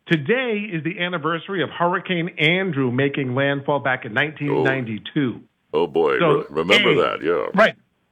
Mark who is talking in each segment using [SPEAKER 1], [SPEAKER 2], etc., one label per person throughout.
[SPEAKER 1] Today is the anniversary of Hurricane Andrew making landfall back in 1992.
[SPEAKER 2] Oh boy,
[SPEAKER 1] So
[SPEAKER 2] remember that, yeah.
[SPEAKER 1] Right.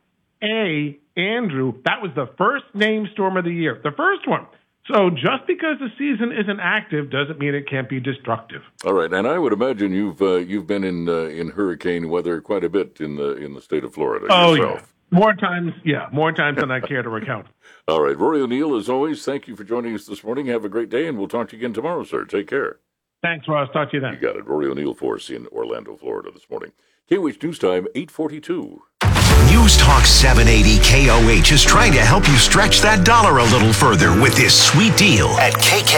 [SPEAKER 1] Andrew, that was the first named storm of the year, the first one. So just because the season isn't active doesn't mean it can't be destructive.
[SPEAKER 2] All right, and I would imagine you've been in hurricane weather quite a bit in the state of Florida yourself.
[SPEAKER 1] Yeah. More times than I care to recount.
[SPEAKER 2] All right, Rory O'Neill, as always, thank you for joining us this morning. Have a great day, and we'll talk to you again tomorrow, sir. Take care.
[SPEAKER 1] Thanks, Ross. Talk to you then.
[SPEAKER 2] You got it. Rory O'Neill for us in Orlando, Florida this morning. KOH News Time, 8:42.
[SPEAKER 3] News Talk 780 KOH is trying to help you stretch that dollar a little further with this sweet deal at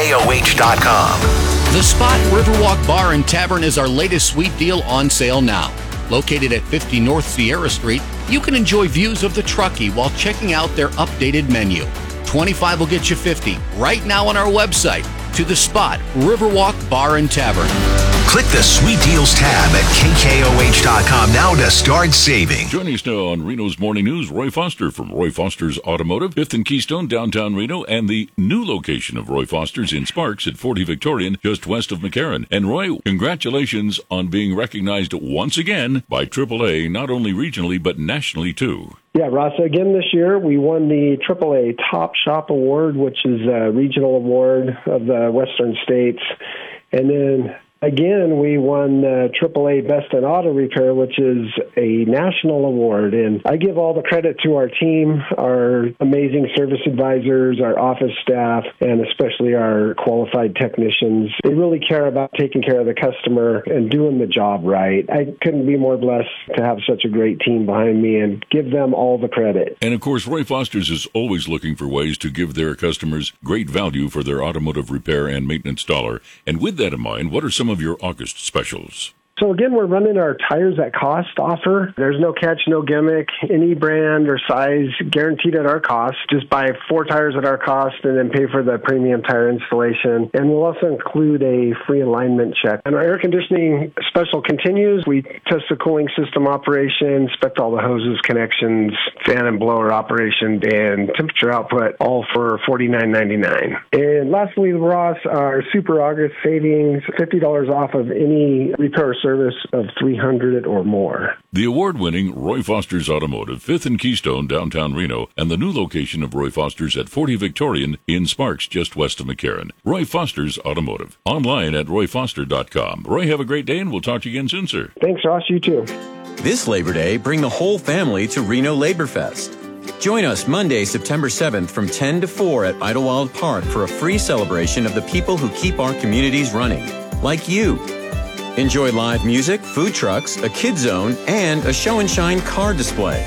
[SPEAKER 3] KKOH.com.
[SPEAKER 4] The Spot Riverwalk Bar and Tavern is our latest sweet deal on sale now. Located at 50 North Sierra Street, you can enjoy views of the Truckee while checking out their updated menu. 25 will get you 50 right now on our website. To The Spot Riverwalk Bar and Tavern.
[SPEAKER 3] Click the Sweet Deals tab at KKOH.com now to start saving.
[SPEAKER 2] Joining us now on Reno's Morning News, Roy Foster from Roy Foster's Automotive, 5th and Keystone, downtown Reno, and the new location of Roy Foster's in Sparks at 40 Victorian, just west of McCarran. And Roy, congratulations on being recognized once again by AAA, not only regionally, but nationally, too.
[SPEAKER 5] Yeah, Ross, again this year we won the AAA Top Shop Award, which is a regional award of the Western states. And then again, we won AAA Best in Auto Repair, which is a national award. And I give all the credit to our team, our amazing service advisors, our office staff, and especially our qualified technicians. They really care about taking care of the customer and doing the job right. I couldn't be more blessed to have such a great team behind me and give them all the credit.
[SPEAKER 2] And of course, Roy Foster's is always looking for ways to give their customers great value for their automotive repair and maintenance dollar. And with that in mind, what are some of your August specials?
[SPEAKER 5] So again, we're running our tires at cost offer. There's no catch, no gimmick, any brand or size guaranteed at our cost. Just buy 4 tires at our cost and then pay for the premium tire installation. And we'll also include a free alignment check. And our air conditioning special continues. We test the cooling system operation, inspect all the hoses, connections, fan and blower operation, and temperature output, all for $49.99. And lastly, Ross, our Super August savings, $50 off of any repair service of $300 or more.
[SPEAKER 2] The award-winning Roy Foster's Automotive, 5th and Keystone, downtown Reno, and the new location of Roy Foster's at 40 Victorian in Sparks, just west of McCarran. Roy Foster's Automotive. Online at royfoster.com. Roy, have a great day, and we'll talk to you again soon, sir.
[SPEAKER 5] Thanks, Ross. You too.
[SPEAKER 6] This Labor Day, bring the whole family to Reno Labor Fest. Join us Monday, September 7th from 10 to 4 at Idlewild Park for a free celebration of the people who keep our communities running, like you. Enjoy live music, food trucks, a kid zone, and a show and shine car display.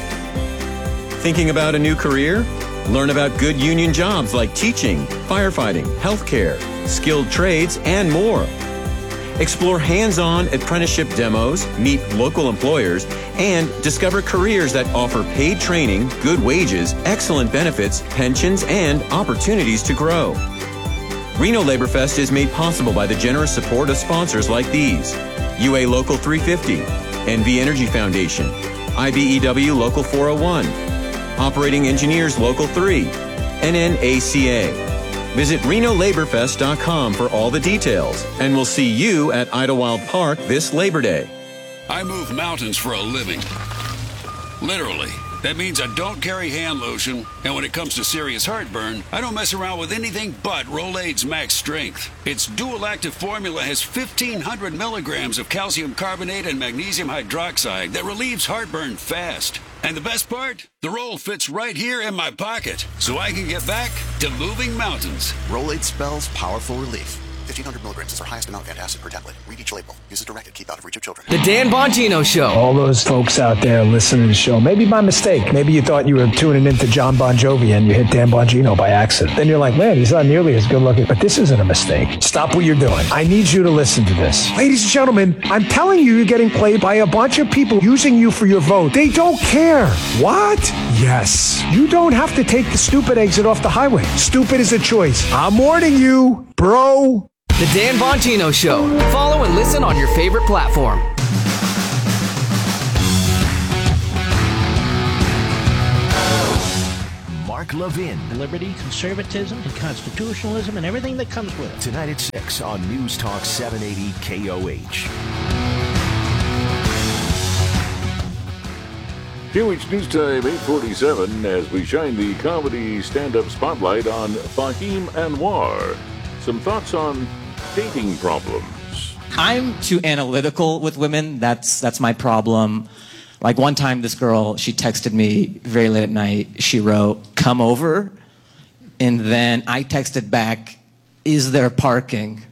[SPEAKER 6] Thinking about a new career? Learn about good union jobs like teaching, firefighting, healthcare, skilled trades, and more. Explore hands-on apprenticeship demos, meet local employers, and discover careers that offer paid training, good wages, excellent benefits, pensions, and opportunities to grow. Reno Labor Fest is made possible by the generous support of sponsors like these: UA Local 350, NV Energy Foundation, IBEW Local 401, Operating Engineers Local 3, NNACA. Visit RenoLaborFest.com for all the details, and we'll see you at Idlewild Park this Labor Day.
[SPEAKER 7] I move mountains for a living. Literally. That means I don't carry hand lotion, and when it comes to serious heartburn, I don't mess around with anything but Rolaids Max Strength. Its dual active formula has 1,500 milligrams of calcium carbonate and magnesium hydroxide that relieves heartburn fast. And the best part? The roll fits right here in my pocket, so I can get back to moving mountains.
[SPEAKER 8] Rolaids spells powerful relief. 1,500 milligrams is our highest amount of antacid per tablet. Read each label. Use as directed. Keep out of reach of children.
[SPEAKER 9] The Dan Bongino Show.
[SPEAKER 10] All those folks out there listening to the show, maybe by mistake. Maybe you thought you were tuning into John Bon Jovi and you hit Dan Bongino by accident. Then you're like, man, he's not nearly as good looking. But this isn't a mistake. Stop what you're doing. I need you to listen to this. Ladies and gentlemen, I'm telling you, you're getting played by a bunch of people using you for your vote. They don't care. What? Yes. You don't have to take the stupid exit off the highway. Stupid is a choice. I'm warning you, bro.
[SPEAKER 9] The Dan Bongino Show. Follow and listen on your favorite platform.
[SPEAKER 3] Mark Mark Levin.
[SPEAKER 11] Liberty, conservatism, and constitutionalism, and everything that comes with it.
[SPEAKER 3] Tonight at 6 on News Talk 780 KOH.
[SPEAKER 2] KOH News Time 8:47 as we shine the comedy stand-up spotlight on Fahim Anwar. Some thoughts on dating problems.
[SPEAKER 12] I'm too analytical with women. That's my problem. Like one time this girl, she texted me very late at night. She wrote, "Come over." And then I texted back, "Is there parking?"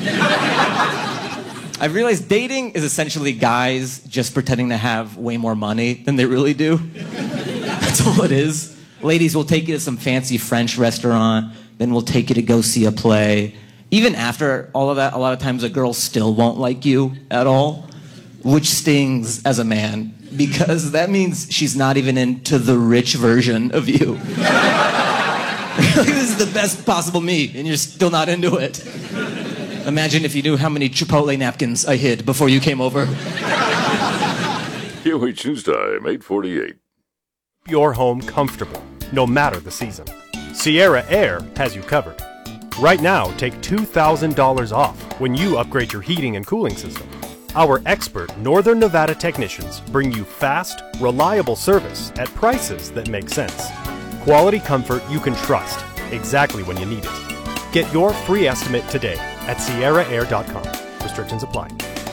[SPEAKER 12] I realized dating is essentially guys just pretending to have way more money than they really do. That's all it is. Ladies will take you to some fancy French restaurant, then we'll take you to go see a play. Even after all of that, a lot of times a girl still won't like you at all, which stings as a man, because that means she's not even into the rich version of you. This is the best possible me, and you're still not into it. Imagine if you knew how many Chipotle napkins I hid before you came over.
[SPEAKER 2] KOH News Time 8:48.
[SPEAKER 13] Your home comfortable, no matter the season. Sierra Air has you covered. Right now, take $2,000 off when you upgrade your heating and cooling system. Our expert Northern Nevada technicians bring you fast, reliable service at prices that make sense. Quality comfort you can trust, exactly when you need it. Get your free estimate today at sierraair.com. Restrictions apply.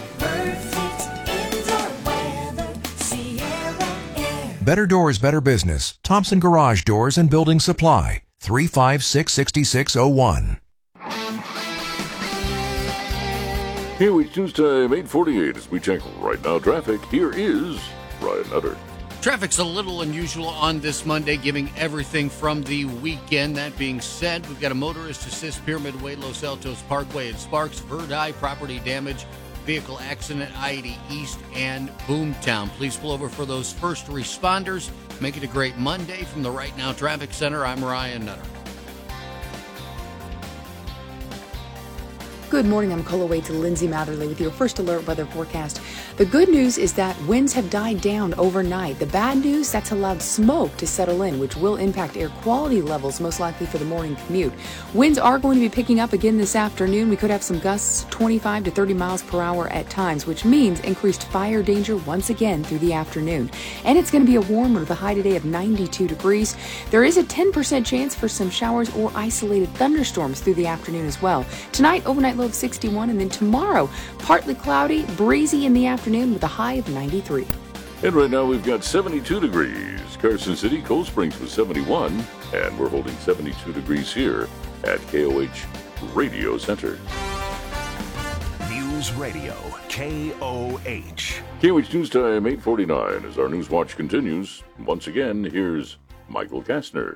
[SPEAKER 14] Better Doors, Better Business. Thompson Garage Doors and Building Supply. 356-6601.
[SPEAKER 2] KOH News Time 8:48 as we check right now traffic. Here is Ryan Nutter.
[SPEAKER 4] Traffic's a little unusual on this Monday, giving everything from the weekend. That being said, we've got a motorist assist Pyramid Way, Los Altos Parkway at Sparks, Verdi, property damage, vehicle accident, I-80 East, and Boomtown. Please pull over for those first responders. Make it a great Monday from the Right Now Traffic Center. I'm Ryan Nutter.
[SPEAKER 15] Good morning, I'm Cola Wade to Lindsay Matherly with your first alert weather forecast. The good news is that winds have died down overnight. The bad news, that's allowed smoke to settle in, which will impact air quality levels, most likely for the morning commute. Winds are going to be picking up again this afternoon. We could have some gusts 25 to 30 miles per hour at times, which means increased fire danger once again through the afternoon. And it's going to be a warmer with a high today of 92 degrees. There is a 10% chance for some showers or isolated thunderstorms through the afternoon as well. Tonight, overnight low of 61, and then tomorrow, partly cloudy, breezy in the afternoon with a high of 93.
[SPEAKER 2] And right now we've got 72 degrees. Carson City, Cold Springs was 71, and we're holding 72 degrees here at KOH Radio Center.
[SPEAKER 3] News Radio, KOH.
[SPEAKER 2] KOH News Time 8:49 as our News Watch continues. Once again, here's Michael Kastner.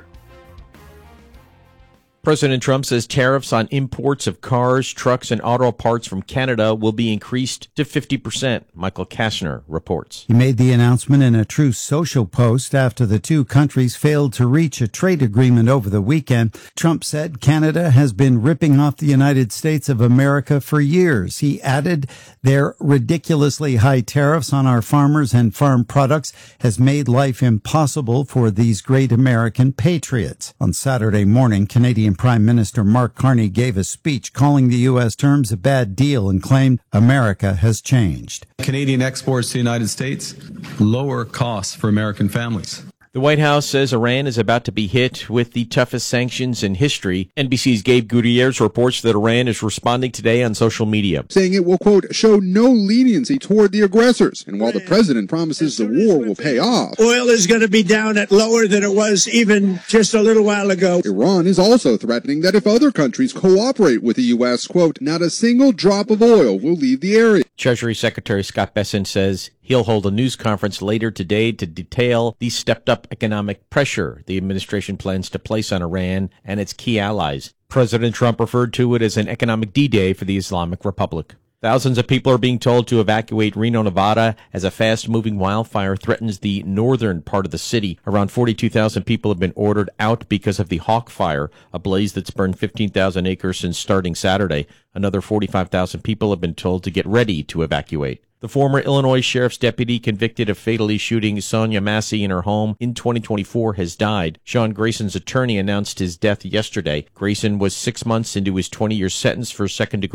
[SPEAKER 16] President Trump says tariffs on imports of cars, trucks, and auto parts from Canada will be increased to 50%. Michael Kastner reports.
[SPEAKER 17] He made the announcement in a Truth Social post after the two countries failed to reach a trade agreement over the weekend. Trump said Canada has been ripping off the United States of America for years. He added their ridiculously high tariffs on our farmers and farm products has made life impossible for these great American patriots. On Saturday morning, Canadian Prime Minister Mark Carney gave a speech calling the U.S. terms a bad deal and claimed America has changed.
[SPEAKER 18] Canadian exports to the United States, lower costs for American families.
[SPEAKER 16] The White House says Iran is about to be hit with the toughest sanctions in history. NBC's Gabe Gutierrez reports that Iran is responding today on social media,
[SPEAKER 19] saying it will, quote, show no leniency toward the aggressors. And while the president promises the war will pay off,
[SPEAKER 20] oil is going to be down at lower than it was even just a little while ago.
[SPEAKER 19] Iran is also threatening that if other countries cooperate with the U.S., quote, not a single drop of oil will leave the area.
[SPEAKER 16] Treasury Secretary Scott Bessent says he'll hold a news conference later today to detail the stepped-up economic pressure the administration plans to place on Iran and its key allies. President Trump referred to it as an economic D-Day for the Islamic Republic. Thousands of people are being told to evacuate Reno, Nevada, as a fast-moving wildfire threatens the northern part of the city. Around 42,000 people have been ordered out because of the Hawk Fire, a blaze that's burned 15,000 acres since starting Saturday. Another 45,000 people have been told to get ready to evacuate. The former Illinois sheriff's deputy convicted of fatally shooting Sonia Massey in her home in 2024 has died. Sean Grayson's attorney announced his death yesterday. Grayson was 6 months into his 20-year sentence for second-degree